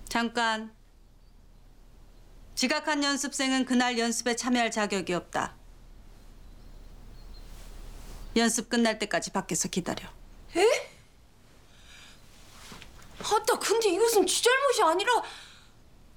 잠깐. 지각한 연습생은 그날 연습에 참여할 자격이 없다. 연습 끝날 때까지 밖에서 기다려. 에? 아따 근데 이것은 지 잘못이 아니라